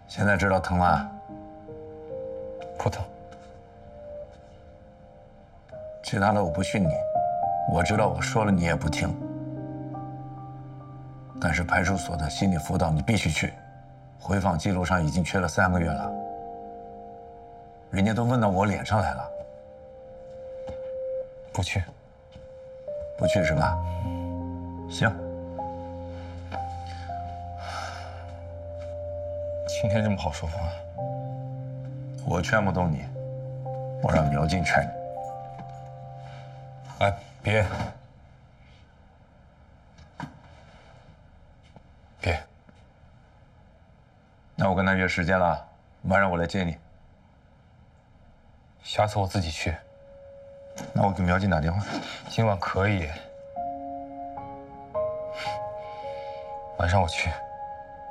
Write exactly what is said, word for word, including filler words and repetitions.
现在知道疼了？ 不疼。 其他的我不训你，我知道我说了你也不听。但是派出所的心理辅导你必须去，回访记录上已经缺了三个月了，人家都问到我脸上来了。 不去。 不去是吧？行。 今天这么好说话， 我劝不动你，我让苗静劝你。 哎，别，别。 那我跟他约时间了，晚上我来接你。 下次我自己去。 那我给苗静打电话。 今晚可以，晚上我去。